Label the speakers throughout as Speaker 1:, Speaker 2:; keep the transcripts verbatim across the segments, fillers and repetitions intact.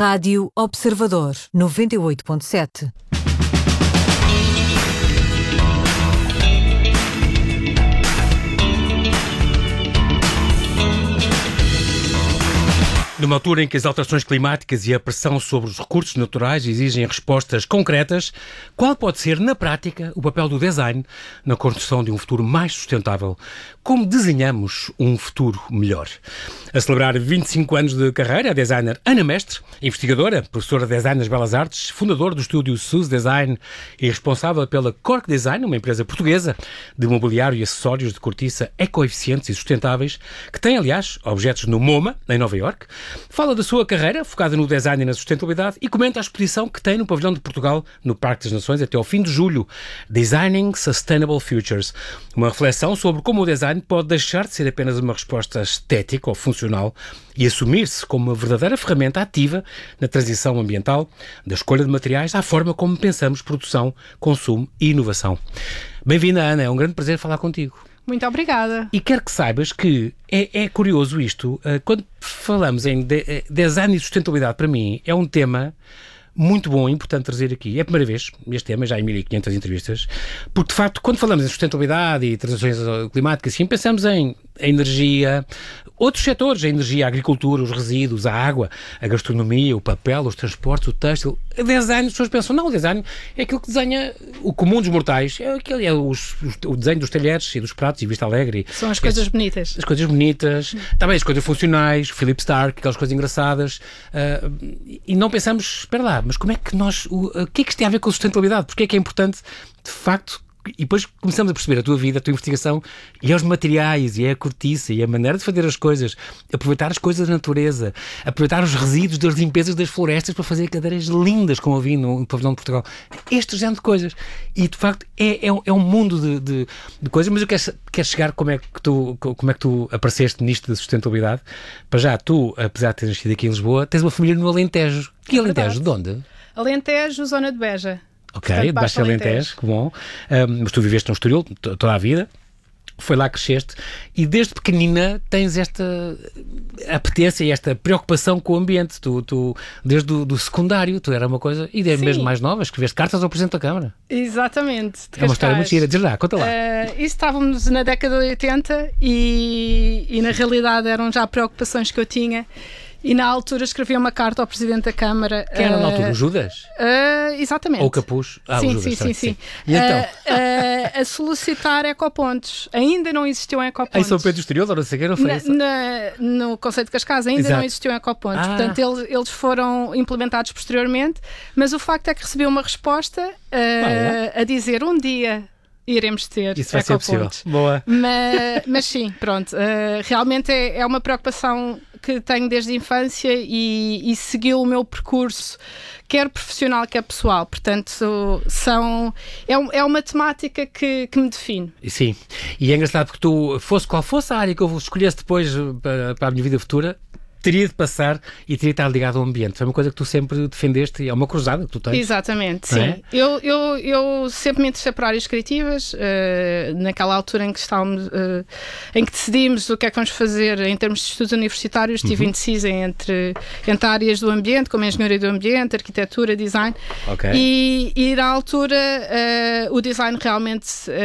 Speaker 1: Rádio Observador, noventa e oito ponto sete.
Speaker 2: Numa altura em que as alterações climáticas e a pressão sobre os recursos naturais exigem respostas concretas, qual pode ser, na prática, o papel do design na construção de um futuro mais sustentável? Como desenhamos um futuro melhor? A celebrar vinte e cinco anos de carreira, a designer Ana Mestre, investigadora, professora de design nas Belas Artes, fundadora do estúdio Sus Design e responsável pela Cork Design, uma empresa portuguesa de mobiliário e acessórios de cortiça ecoeficientes e sustentáveis, que tem, aliás, objetos no MoMA, em Nova Iorque. Fala da sua carreira, focada no design e na sustentabilidade, e comenta a exposição que tem no Pavilhão de Portugal, no Parque das Nações, até ao fim de julho. Designing Sustainable Futures. Uma reflexão sobre como o design pode deixar de ser apenas uma resposta estética ou funcional e assumir-se como uma verdadeira ferramenta ativa na transição ambiental, da escolha de materiais, à forma como pensamos produção, consumo e inovação. Bem-vinda, Ana. É um grande prazer falar contigo.
Speaker 3: Muito obrigada.
Speaker 2: E quero que saibas que é, é curioso isto, quando falamos em de, design e sustentabilidade, para mim, é um tema muito bom e importante trazer aqui. É a primeira vez, este tema, já em mil e quinhentas entrevistas, porque, de facto, quando falamos em sustentabilidade e transições climáticas, assim, pensamos em energia, outros setores, a energia, a agricultura, os resíduos, a água, a gastronomia, o papel, os transportes, o têxtil. O design, as pessoas pensam, não, o design é aquilo que desenha o comum dos mortais, é, aquele, é os, os, o desenho dos talheres e dos pratos e Vista Alegre.
Speaker 3: São as coisas
Speaker 2: estes,
Speaker 3: bonitas.
Speaker 2: As coisas bonitas, também as coisas funcionais, Philip Stark, aquelas coisas engraçadas, uh, e não pensamos, espera lá, mas como é que nós, o, o que é que isto tem a ver com a sustentabilidade? Porque é que é importante, de facto, e depois começamos a perceber a tua vida, a tua investigação, e os materiais, e a cortiça, e a maneira de fazer as coisas, aproveitar as coisas da natureza, aproveitar os resíduos das limpezas das florestas para fazer cadeiras lindas, como eu vi no Pavilhão de Portugal. Este género de coisas. E, de facto, é, é, um, é um mundo de, de, de coisas, mas eu quero, quero chegar como é, que tu, como é que tu apareceste nisto da sustentabilidade. Para já, tu, apesar de teres nascido aqui em Lisboa, tens uma família no Alentejo. Que Alentejo? De onde?
Speaker 3: Alentejo, zona de Beja.
Speaker 2: Ok, de Baixo Alentejo, que bom. Um, mas tu viveste no Estoril toda a vida, foi lá que cresceste, e desde pequenina tens esta apetência e esta preocupação com o ambiente. Tu, tu desde o do secundário, tu era uma coisa, e desde mesmo mais nova, escreveste cartas ao Presidente da Câmara.
Speaker 3: Exatamente.
Speaker 2: É uma história muito gira. Diz lá, conta lá.
Speaker 3: Uh, isso estávamos na década de oitenta e, e na realidade eram já preocupações que eu tinha. E na altura escrevi uma carta ao Presidente da Câmara.
Speaker 2: Quem era na altura? O Judas?
Speaker 3: Uh, exatamente.
Speaker 2: Ou o Capuz? Ah,
Speaker 3: sim,
Speaker 2: o Judas.
Speaker 3: Sim, sim, sim.
Speaker 2: E então?
Speaker 3: Uh, uh, a solicitar ecopontos. Ainda não existiam ecopontos.
Speaker 2: Em São Pedro do Estoril, ou não sei o que, não foi isso?
Speaker 3: No Conceito de Cascais ainda Exato. Não existiam ecopontos. Ah. Portanto, eles, eles foram implementados posteriormente, mas o facto é que recebi uma resposta uh, ah, a dizer um dia iremos ter
Speaker 2: isso vai ser possível. Boa.
Speaker 3: Mas, mas sim, pronto. Uh, realmente é, é uma preocupação que tenho desde a infância e, e seguiu o meu percurso, quer profissional, quer pessoal. Portanto, são, é, é uma temática que, que me define.
Speaker 2: Sim. E é engraçado porque tu, fosse qual fosse a área que eu escolhesse depois para, para a minha vida futura, teria de passar e teria de estar ligado ao ambiente. Foi uma coisa que tu sempre defendeste e é uma cruzada que tu tens.
Speaker 3: Exatamente, sim. É? Eu, eu, eu sempre me interessei por áreas criativas, uh, naquela altura em que estávamos, uh, em que decidimos o que é que vamos fazer em termos de estudos universitários, estive uhum. indecisa entre, entre áreas do ambiente, como a engenharia do ambiente, arquitetura, design,
Speaker 2: okay.
Speaker 3: e, e na altura uh, o design realmente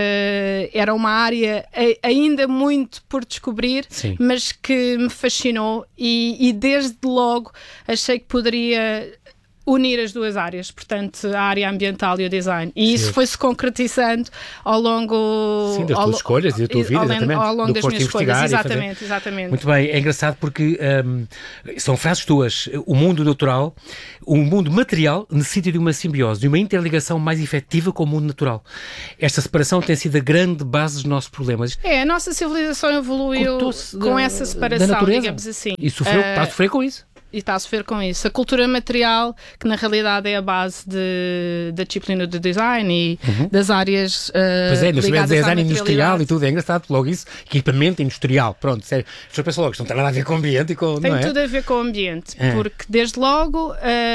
Speaker 3: uh, era uma área a, ainda muito por descobrir,
Speaker 2: sim.
Speaker 3: mas que me fascinou e E, e desde logo achei que poderia unir as duas áreas, portanto, a área ambiental e o design. E isso foi-se concretizando ao longo...
Speaker 2: Sim, das tuas ao, escolhas e da tua vida,
Speaker 3: ao,
Speaker 2: exatamente.
Speaker 3: Ao longo
Speaker 2: do
Speaker 3: das minhas escolhas, exatamente, exatamente.
Speaker 2: Muito bem, é engraçado porque um, são frases tuas. O mundo natural, o mundo material necessita de uma simbiose, de uma interligação mais efetiva com o mundo natural. Esta separação tem sido a grande base dos nossos problemas.
Speaker 3: É, a nossa civilização evoluiu com da, essa separação, digamos assim.
Speaker 2: E sofreu, uh, está a sofrer com isso.
Speaker 3: E está a sofrer com isso. A cultura material, que na realidade é a base de, da disciplina do design e uhum. das áreas uh,
Speaker 2: pois é,
Speaker 3: ligadas à
Speaker 2: design industrial e tudo, é engraçado, logo isso, equipamento industrial, pronto, sério. As pessoas pensam logo, isto não tem nada a ver com o ambiente e com...
Speaker 3: Tem
Speaker 2: não é?
Speaker 3: tudo a ver com o ambiente,
Speaker 2: é.
Speaker 3: porque desde logo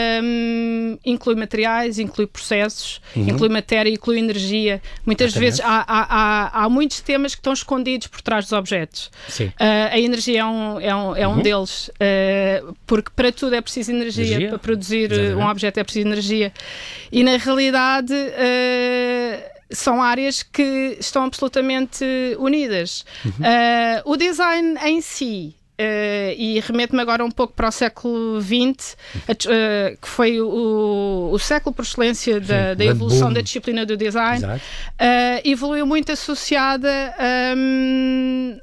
Speaker 3: um, inclui materiais, inclui processos, uhum. inclui matéria, inclui energia. Muitas Exatamente. vezes há, há, há, há muitos temas que estão escondidos por trás dos objetos.
Speaker 2: Sim.
Speaker 3: Uh, a energia é um, é um, é um uhum. deles, uh, porque que para tudo é preciso energia,
Speaker 2: energia?
Speaker 3: para produzir
Speaker 2: Exatamente.
Speaker 3: um objeto é preciso energia. E na realidade uh, são áreas que estão absolutamente unidas. Uhum. Uh, o design em si, Uh, e remeto-me agora um pouco para o século vinte, uh, que foi o, o século por excelência da, da evolução boom. da disciplina do design, uh, evoluiu muito associada um,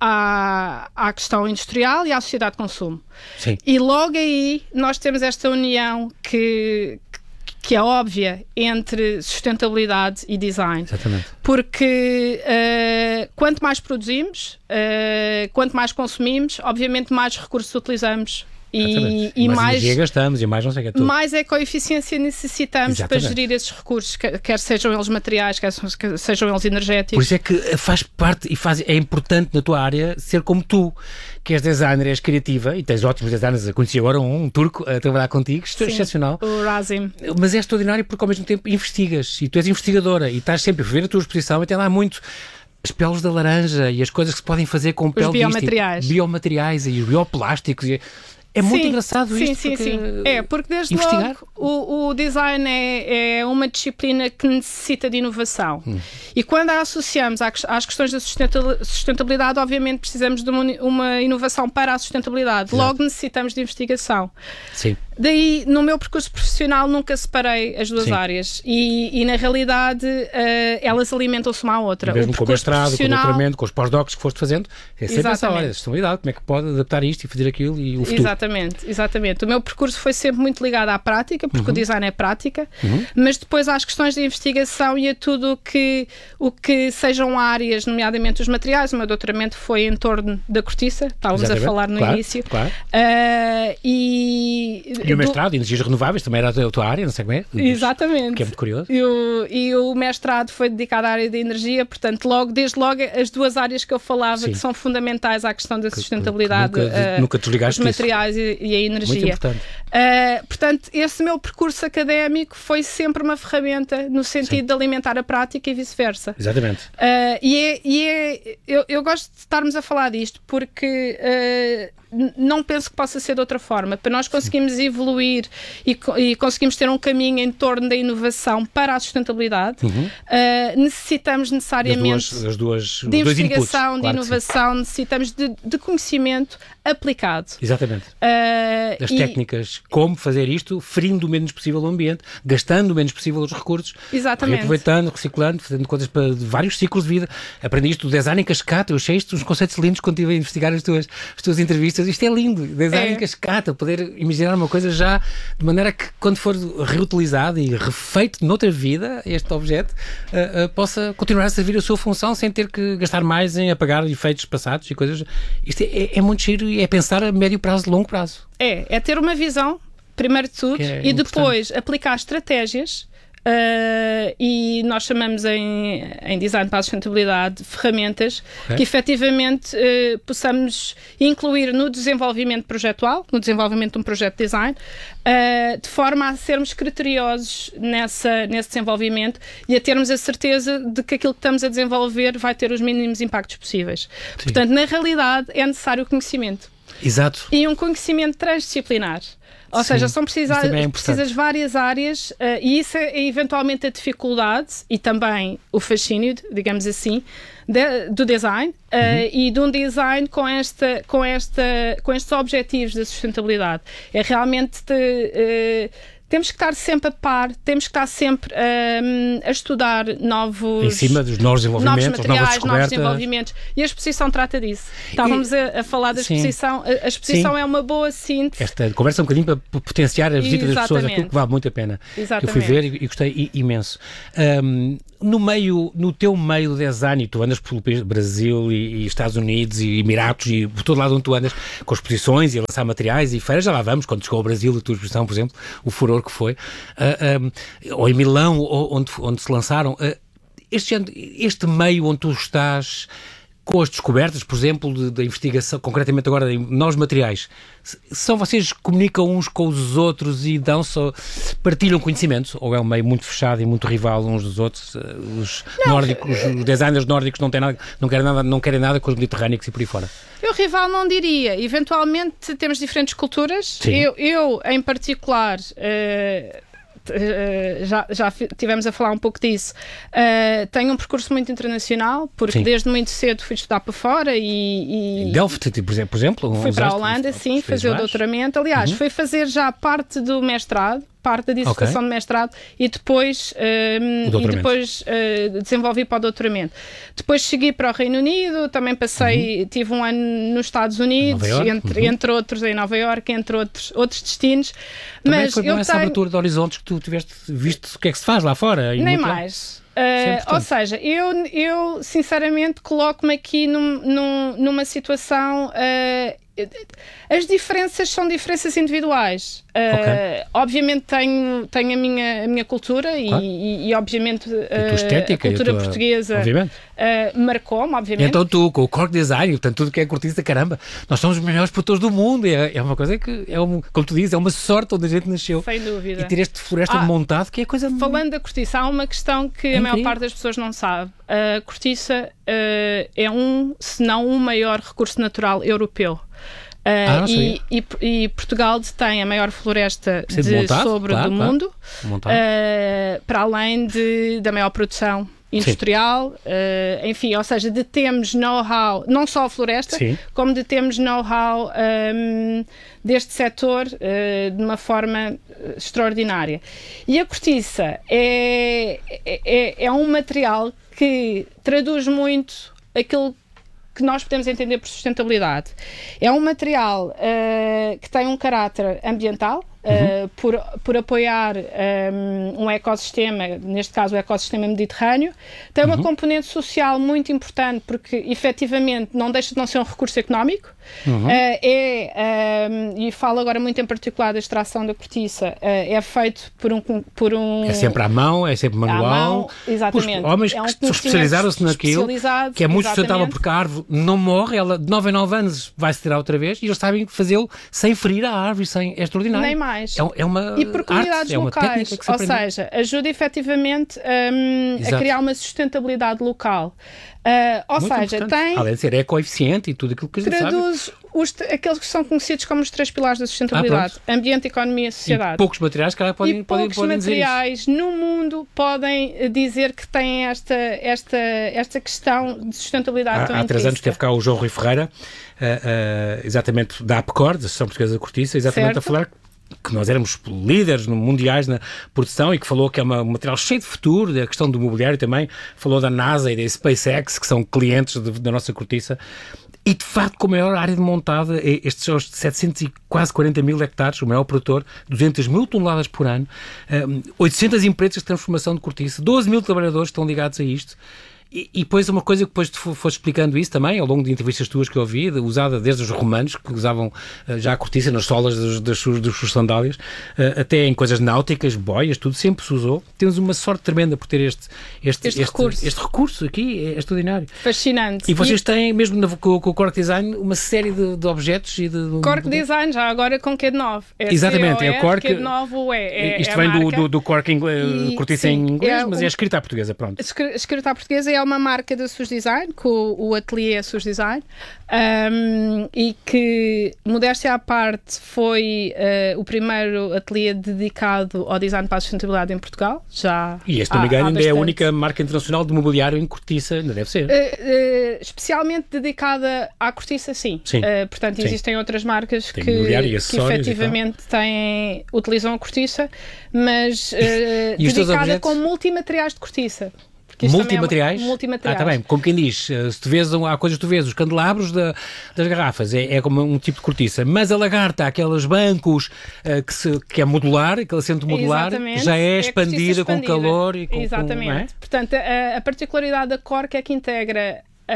Speaker 3: à, à questão industrial e à sociedade de consumo.
Speaker 2: Sim.
Speaker 3: E logo aí nós temos esta união que... que é óbvia entre sustentabilidade e design.
Speaker 2: Exatamente.
Speaker 3: Porque uh, quanto mais produzimos, uh, quanto mais consumimos, obviamente mais recursos utilizamos. E, e
Speaker 2: mais,
Speaker 3: mais
Speaker 2: energia gastamos e mais não sei o que é tudo.
Speaker 3: Mais ecoeficiência necessitamos Exatamente. para gerir esses recursos, quer, quer sejam eles materiais, quer sejam eles energéticos.
Speaker 2: Por isso é que faz parte e faz, é importante na tua área ser como tu, que és designer, és criativa e tens ótimos designers. Eu conheci agora um, um turco a trabalhar contigo, isto é excepcional.
Speaker 3: O Razim.
Speaker 2: Mas é extraordinário porque ao mesmo tempo investigas e tu és investigadora e estás sempre a ver a tua exposição e tem lá muito as peles da laranja e as coisas que se podem fazer com pele
Speaker 3: os biomateriais.
Speaker 2: Disto, biomateriais e os bioplásticos e é muito
Speaker 3: sim,
Speaker 2: engraçado
Speaker 3: sim,
Speaker 2: isto.
Speaker 3: Sim, sim, sim. É, porque desde
Speaker 2: investigar.
Speaker 3: logo o, o design é, é uma disciplina que necessita de inovação. Hum. E quando a associamos às questões da sustentabilidade, obviamente precisamos de uma, uma inovação para a sustentabilidade. Exato. Logo necessitamos de investigação.
Speaker 2: Sim.
Speaker 3: Daí, no meu percurso profissional, nunca separei as duas Sim. áreas. E, e, na realidade, uh, elas alimentam-se uma à outra.
Speaker 2: E mesmo
Speaker 3: o
Speaker 2: com o mestrado,
Speaker 3: profissional...
Speaker 2: com o doutoramento, com os pós-docs que foste fazendo, é sempre
Speaker 3: Exatamente.
Speaker 2: essa hora, a sustentabilidade, como é que pode adaptar isto e fazer aquilo e o futuro.
Speaker 3: Exatamente, exatamente. O meu percurso foi sempre muito ligado à prática, porque uhum. o design é prática, uhum. mas depois às questões de investigação e a tudo o que, o que sejam áreas, nomeadamente os materiais. O meu doutoramento foi em torno da cortiça, estávamos exatamente. a falar no
Speaker 2: claro,
Speaker 3: início.
Speaker 2: Claro.
Speaker 3: Uh, e...
Speaker 2: E o mestrado, do... energias renováveis, também era a tua área, não sei como é?
Speaker 3: Exatamente.
Speaker 2: Que é muito curioso.
Speaker 3: E o, e o mestrado foi dedicado à área da energia, portanto, logo, desde logo, as duas áreas que eu falava Sim. que são fundamentais à questão da sustentabilidade,
Speaker 2: que, que nunca,
Speaker 3: uh,
Speaker 2: nunca desligaste
Speaker 3: os materiais e, e a energia.
Speaker 2: Muito importante.
Speaker 3: Uh, portanto, esse meu percurso académico foi sempre uma ferramenta no sentido Sim. de alimentar a prática e vice-versa.
Speaker 2: Exatamente.
Speaker 3: Uh, e é, e é, eu, eu gosto de estarmos a falar disto porque uh, não penso que possa ser de outra forma. Para nós conseguirmos Sim. evoluir e, e conseguimos ter um caminho em torno da inovação para a sustentabilidade, uhum. uh, necessitamos necessariamente
Speaker 2: as duas, as duas,
Speaker 3: de investigação,
Speaker 2: inputs,
Speaker 3: de
Speaker 2: claro
Speaker 3: inovação, necessitamos de, de conhecimento aplicado.
Speaker 2: Exatamente.
Speaker 3: Uh,
Speaker 2: das
Speaker 3: e,
Speaker 2: técnicas, como fazer isto, ferindo o menos possível o ambiente, gastando o menos possível os recursos,
Speaker 3: Exatamente.
Speaker 2: reaproveitando, reciclando, fazendo coisas para vários ciclos de vida. Aprendi isto do design em cascata, eu achei isto uns conceitos lindos quando estive a investigar as tuas, as tuas entrevistas. Isto é lindo, design é. em cascata, poder imaginar uma coisa já de maneira que quando for reutilizado e refeito noutra vida, este objeto uh, uh, possa continuar a servir a sua função sem ter que gastar mais em apagar efeitos passados e coisas. Isto é, é muito giro e é pensar a médio prazo, longo prazo.
Speaker 3: É, é ter uma visão, primeiro de tudo,
Speaker 2: é
Speaker 3: e depois aplicar estratégias. Uh, e nós chamamos em, em design para a sustentabilidade ferramentas okay. que efetivamente uh, possamos incluir no desenvolvimento projetual, no desenvolvimento de um projeto de design, uh, de forma a sermos criteriosos nessa, nesse desenvolvimento e a termos a certeza de que aquilo que estamos a desenvolver vai ter os mínimos impactos possíveis. Sim. Portanto, na realidade, é necessário o conhecimento.
Speaker 2: Exato.
Speaker 3: E um conhecimento transdisciplinar. Ou Sim, seja, são precisas, é precisas várias áreas uh, e isso é eventualmente a dificuldade e também o fascínio, digamos assim, de, do design uh, uhum. e de um design com, esta, com, esta, com estes objetivos da sustentabilidade. É realmente de, uh, temos que estar sempre a par, temos que estar sempre um, a estudar novos...
Speaker 2: Em cima dos novos desenvolvimentos,
Speaker 3: novos materiais,
Speaker 2: novas descobertas.
Speaker 3: novos desenvolvimentos. E a exposição trata disso. Estávamos e, a, a falar da exposição. A, a exposição Sim. é uma boa síntese.
Speaker 2: Esta conversa é um bocadinho para potenciar a visita Exatamente. das pessoas, aquilo que vale muito a pena.
Speaker 3: Exatamente.
Speaker 2: Eu fui ver e, e gostei imenso. Um, no meio, no teu meio do design, e tu andas pelo Brasil e, e Estados Unidos e Emiratos e por todo lado onde tu andas, com exposições e a lançar materiais e feiras, já lá vamos, quando chegou ao Brasil a tua exposição, por exemplo, o furor que foi, uh, um, ou em Milão, ou, onde, onde se lançaram, uh, este, este meio onde tu estás, com as descobertas, por exemplo, da investigação, concretamente agora em novos materiais, só vocês comunicam uns com os outros e dão só, partilham conhecimentos? Ou é um meio muito fechado e muito rival uns dos outros? Os não, nórdicos, os designers nórdicos não, têm nada, não, querem nada, não querem nada com os mediterrâneos e por aí fora?
Speaker 3: Eu rival não diria. Eventualmente temos diferentes culturas. Eu, eu, em particular... Uh, Uh, já, já tivemos a falar um pouco disso. Uh, tenho um percurso muito internacional, porque sim. desde muito cedo fui estudar para fora e... e
Speaker 2: Delft, por exemplo?
Speaker 3: Fui para a Holanda, sim, fazer o doutoramento. Aliás, uhum. fui fazer já parte do mestrado, parte da dissertação okay. de mestrado e depois, um, e depois uh, desenvolvi para o doutoramento. Depois segui para o Reino Unido, também passei, uhum. tive um ano nos Estados Unidos, entre, uhum. entre outros em Nova Iorque, entre outros, outros destinos.
Speaker 2: Também
Speaker 3: mas
Speaker 2: foi bom
Speaker 3: eu
Speaker 2: essa
Speaker 3: tenho...
Speaker 2: abertura de horizontes que tu tiveste visto o que é que se faz lá fora.
Speaker 3: Nem mais. Uh, ou seja, eu, eu sinceramente coloco-me aqui num, num, numa situação... Uh, as diferenças são diferenças individuais. Uh, okay. Obviamente tenho, tenho a, minha, a minha cultura e, claro. e, e obviamente uh,
Speaker 2: e a, estética,
Speaker 3: a cultura
Speaker 2: a tua...
Speaker 3: portuguesa uh, marcou-me, obviamente.
Speaker 2: Então tu, com o Cork Design, portanto tudo que é cortiça, caramba, nós somos os melhores produtores do mundo. É, é uma coisa que, é um, como tu dizes, é uma sorte onde a gente nasceu.
Speaker 3: Sem dúvida.
Speaker 2: E ter este floresta ah, montado, que é coisa...
Speaker 3: Falando da cortiça, há uma questão que é a maior parte das pessoas não sabe. A cortiça uh, é um, se não o maior recurso natural europeu. Uh, ah, e, e, e Portugal detém a maior floresta de, de montado, sobre claro, do claro. mundo, uh, para além de, da maior produção industrial, uh, enfim, ou seja, detemos know-how, não só a floresta, sim. como detemos know-how um, deste setor uh, de uma forma extraordinária. E a cortiça é, é, é um material que traduz muito aquilo que nós podemos entender por sustentabilidade. É um material uh, que tem um caráter ambiental, uh, uhum. por, por apoiar um, um ecossistema, neste caso o ecossistema mediterrâneo. Tem uma uhum. componente social muito importante, porque efetivamente não deixa de não ser um recurso económico. Uhum. Uh, é, um, e falo agora muito em particular da extração da cortiça, uh, é feito por um, por um...
Speaker 2: É sempre à mão, é sempre manual.
Speaker 3: À mão, exatamente.
Speaker 2: Os homens
Speaker 3: é um
Speaker 2: que especializaram-se naquilo, que é muito sustentável porque a árvore não morre, ela de nove em nove anos vai-se tirar outra vez e eles sabem fazê-lo sem ferir a árvore, sem, é extraordinário.
Speaker 3: Nem mais.
Speaker 2: É, é uma
Speaker 3: e por comunidades
Speaker 2: arte, é uma
Speaker 3: locais,
Speaker 2: técnica que se
Speaker 3: ou
Speaker 2: aprende.
Speaker 3: seja, ajuda efetivamente um, a criar uma sustentabilidade local. Uh, ou muito seja, tem...
Speaker 2: Além de ser ecoeficiente e tudo aquilo que a gente
Speaker 3: traduz
Speaker 2: sabe.
Speaker 3: Os, aqueles que são conhecidos como os três pilares da sustentabilidade. Ah, ambiente, economia e sociedade.
Speaker 2: E poucos materiais que podem,
Speaker 3: e
Speaker 2: podem,
Speaker 3: poucos
Speaker 2: podem
Speaker 3: materiais
Speaker 2: dizer isso.
Speaker 3: no mundo podem dizer que têm esta, esta, esta questão de sustentabilidade
Speaker 2: há,
Speaker 3: tão
Speaker 2: há três
Speaker 3: intrínseca.
Speaker 2: anos teve cá o João Rui Ferreira, uh, uh, exatamente da APCOR, da Associação Portuguesa da Cortiça, exatamente certo. a falar que nós éramos líderes mundiais na produção e que falou que é uma, um material cheio de futuro, da questão do mobiliário também, falou da NASA e da SpaceX, que são clientes de, da nossa cortiça. E, de facto, com a maior área de montada, estes são os setecentos e quase quarenta mil hectares, o maior produtor, duzentas mil toneladas por ano, um, oitocentas empresas de transformação de cortiça, doze mil trabalhadores estão ligados a isto. E, e depois uma coisa que depois tu foste explicando isso também, ao longo de entrevistas tuas que eu ouvi, usada desde os romanos, que usavam uh, já a cortiça nas solas das, das, suas, das suas sandálias, uh, até em coisas náuticas, boias, tudo, sempre se usou. Temos uma sorte tremenda por ter este, este,
Speaker 3: este,
Speaker 2: este,
Speaker 3: recurso.
Speaker 2: este recurso aqui, é, é extraordinário.
Speaker 3: Fascinante.
Speaker 2: E vocês e... têm, mesmo na, com, com o Cork Design, uma série de, de objetos e de... de
Speaker 3: Cork
Speaker 2: de...
Speaker 3: Design, já agora com Q nove. É
Speaker 2: exatamente, é o Cork...
Speaker 3: Q nove é, é,
Speaker 2: isto
Speaker 3: é
Speaker 2: vem
Speaker 3: do,
Speaker 2: do, do Cork inglês, cortiça em inglês,
Speaker 3: é
Speaker 2: mas
Speaker 3: um...
Speaker 2: é escrita à portuguesa, pronto.
Speaker 3: Escrita à portuguesa é uma marca da Sus Design, com o, o ateliê Sus Design, um, e que, modéstia à parte, foi uh, o primeiro ateliê dedicado ao design para a sustentabilidade em Portugal. Já
Speaker 2: e este, não me engano, ainda é a única marca internacional de mobiliário em cortiça, ainda deve ser. Uh,
Speaker 3: uh, especialmente dedicada à cortiça, sim.
Speaker 2: sim.
Speaker 3: Uh, portanto,
Speaker 2: sim.
Speaker 3: existem outras marcas
Speaker 2: Tem
Speaker 3: que, que efetivamente
Speaker 2: e
Speaker 3: têm, utilizam a cortiça, mas uh, dedicada objetos... com multimateriais de cortiça.
Speaker 2: Multimateriais?
Speaker 3: É multimateriais.
Speaker 2: Ah, está bem. Como quem diz, se tu vês, há coisas que tu vês, os candelabros da, das garrafas, é, é como um tipo de cortiça, mas a lagarta, aqueles bancos uh, que, se, que é modular, aquele assento modular, exatamente. Já é, é expandida com calor e com...
Speaker 3: Exatamente. Com, é? Portanto, a, a particularidade da Cork é que integra a...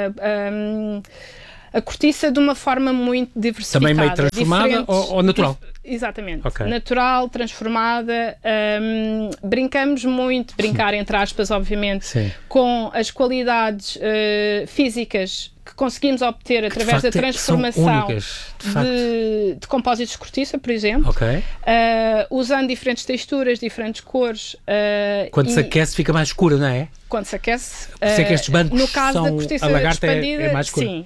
Speaker 3: a, a a cortiça de uma forma muito diversificada.
Speaker 2: Também meio transformada ou, ou natural?
Speaker 3: Exatamente.
Speaker 2: Okay.
Speaker 3: Natural, transformada. Um, brincamos muito, brincar entre aspas, obviamente,
Speaker 2: Sim.
Speaker 3: com as qualidades uh, físicas que conseguimos obter através da transformação
Speaker 2: são únicas, de,
Speaker 3: de, de compósitos de cortiça, por exemplo,
Speaker 2: okay.
Speaker 3: uh, usando diferentes texturas, diferentes cores. Uh,
Speaker 2: Quando se aquece fica mais escura, não é?
Speaker 3: Quando se aquece,
Speaker 2: Por isso é que estes bancos
Speaker 3: no caso
Speaker 2: são,
Speaker 3: da cortiça
Speaker 2: a lagarta
Speaker 3: expandida,
Speaker 2: é, é mais escura.
Speaker 3: sim.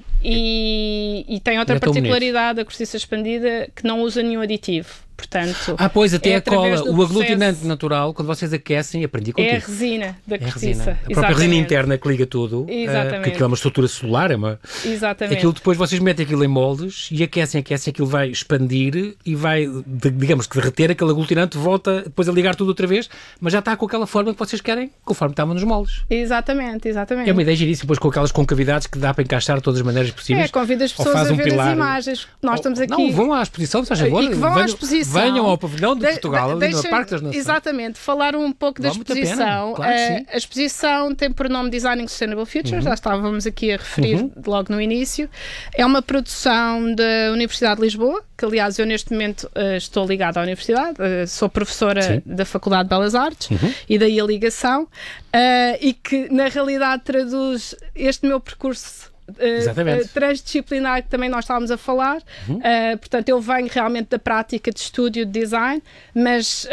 Speaker 3: E, e tem outra
Speaker 2: é
Speaker 3: particularidade da cortiça expandida que não usa nenhum aditivo. Portanto,
Speaker 2: ah, pois, até
Speaker 3: é
Speaker 2: a cola, o aglutinante
Speaker 3: processo,
Speaker 2: natural, quando vocês aquecem, aprendi contigo.
Speaker 3: é a resina da
Speaker 2: é a
Speaker 3: cortiça.
Speaker 2: resina. A própria resina interna que liga tudo,
Speaker 3: Exatamente.
Speaker 2: Uh, porque aquilo é uma estrutura celular, é uma...
Speaker 3: Exatamente.
Speaker 2: Aquilo depois vocês metem aquilo em moldes e aquecem, aquecem, aquilo vai expandir e vai, de, digamos que derreter, aquele aglutinante volta depois a ligar tudo outra vez, mas já está com aquela forma que vocês querem, conforme estavam nos moldes.
Speaker 3: Exatamente, exatamente.
Speaker 2: É uma ideia giríssima, depois com aquelas concavidades que dá para encaixar de todas as maneiras possíveis.
Speaker 3: É, convido as pessoas a
Speaker 2: um
Speaker 3: ver
Speaker 2: pilar,
Speaker 3: as imagens. Nós estamos aqui...
Speaker 2: Não, vão à exposição, se faz favor.
Speaker 3: E que vão
Speaker 2: venham,
Speaker 3: à exposição.
Speaker 2: Venham ao pavilhão de, de Portugal, ali
Speaker 3: deixem,
Speaker 2: no Parque das Nações.
Speaker 3: Exatamente, falar um pouco da
Speaker 2: Vale muito a
Speaker 3: exposição.
Speaker 2: pena, claro que sim.
Speaker 3: Uh, a exposição tem por nome Designing Sustainable Futures,
Speaker 2: uhum.
Speaker 3: já estávamos aqui a referir
Speaker 2: uhum.
Speaker 3: logo no início. É uma produção da Universidade de Lisboa, que aliás eu neste momento uh, estou ligada à Universidade, uh, sou professora
Speaker 2: sim.
Speaker 3: da Faculdade de Belas Artes
Speaker 2: uhum.
Speaker 3: e daí a ligação, uh, e que na realidade traduz este meu percurso Uh, uh, transdisciplinar que também nós estávamos a falar. Uhum. Uh, portanto, eu venho realmente da prática de estúdio de design, mas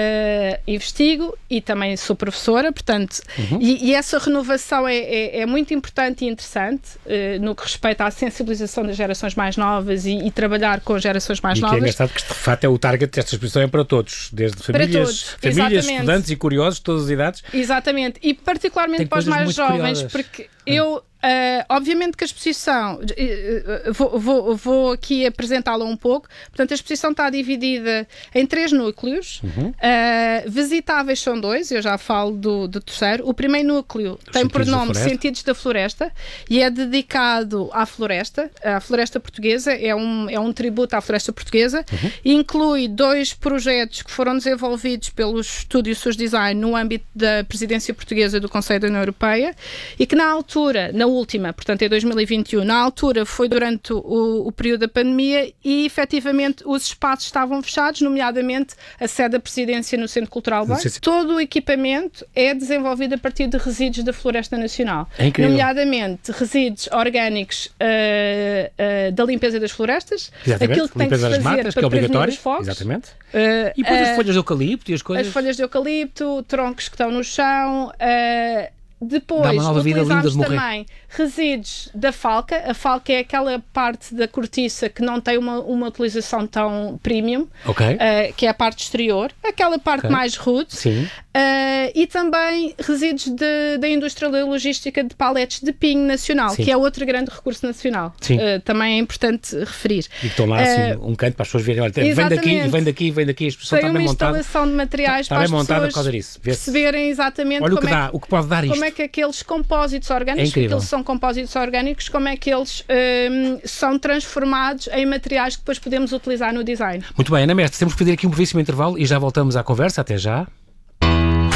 Speaker 3: uh, investigo e também sou professora, portanto, uhum. e, e essa renovação é, é, é muito importante e interessante uh, no que respeita à sensibilização das gerações mais novas e, e trabalhar com gerações mais
Speaker 2: e
Speaker 3: novas.
Speaker 2: E que é engraçado que de facto é o target desta exposição é para todos, desde famílias, famílias estudantes e curiosos de todas as idades.
Speaker 3: Exatamente, e particularmente para os mais jovens,
Speaker 2: curiosas.
Speaker 3: porque eu Uh, obviamente que a exposição, uh, vou, vou, vou aqui apresentá-la um pouco, portanto a exposição está dividida em três núcleos, uhum. uh, visitáveis são dois, eu já falo do, do terceiro. O primeiro núcleo Os tem por nome Sentidos da Floresta e é dedicado à floresta, à floresta portuguesa, é um, é um tributo à floresta portuguesa, uhum. e inclui dois projetos que foram desenvolvidos pelo Estúdio Sus Design no âmbito da presidência portuguesa do Conselho da União Europeia e que na altura, na última, portanto em dois mil e vinte e um, na altura foi durante o, o período da pandemia e efetivamente os espaços estavam fechados, nomeadamente a sede da presidência no Centro Cultural Bem. Todo o equipamento é desenvolvido a partir de resíduos da Floresta Nacional,
Speaker 2: é
Speaker 3: nomeadamente resíduos orgânicos uh, uh, da limpeza das florestas,
Speaker 2: exatamente.
Speaker 3: Aquilo que tem que se fazer
Speaker 2: matas,
Speaker 3: para
Speaker 2: que é
Speaker 3: prevenir os fogos.
Speaker 2: Exatamente.
Speaker 3: Uh,
Speaker 2: e depois
Speaker 3: uh,
Speaker 2: as folhas de eucalipto e as coisas.
Speaker 3: As folhas de eucalipto, troncos que estão no chão. Uh, Depois,
Speaker 2: vida
Speaker 3: utilizamos
Speaker 2: linda de
Speaker 3: também resíduos da falca. A falca é aquela parte da cortiça que não tem uma, uma utilização tão premium,
Speaker 2: okay.
Speaker 3: uh, que é a parte exterior, aquela parte okay. mais rude.
Speaker 2: Sim.
Speaker 3: Uh, e também resíduos de, da indústria da logística de paletes de pinho nacional, Sim. que é outro grande recurso nacional.
Speaker 2: Sim.
Speaker 3: Uh, também é importante referir.
Speaker 2: E que estão lá assim, uh, um canto para as pessoas verem, olha, vem daqui, vem daqui, vem daqui, a exposição está bem montada.
Speaker 3: Tem uma instalação de materiais
Speaker 2: está,
Speaker 3: para
Speaker 2: está
Speaker 3: as
Speaker 2: pessoas
Speaker 3: por causa
Speaker 2: disso.
Speaker 3: perceberem exatamente
Speaker 2: olha
Speaker 3: como,
Speaker 2: o que,
Speaker 3: é
Speaker 2: dá,
Speaker 3: que,
Speaker 2: o que pode dar isto.
Speaker 3: como é que aqueles compósitos orgânicos,
Speaker 2: é
Speaker 3: porque eles são compósitos orgânicos, como é que eles um, são transformados em materiais que depois podemos utilizar no design.
Speaker 2: Muito bem, Ana Mestre, temos que fazer aqui um brevíssimo intervalo e já voltamos à conversa. Até já.